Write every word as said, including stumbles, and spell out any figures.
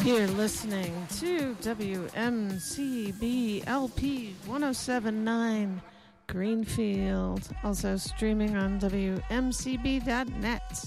You're listening to W M C B L P one oh seven point nine Greenfield, also streaming on W M C B dot net.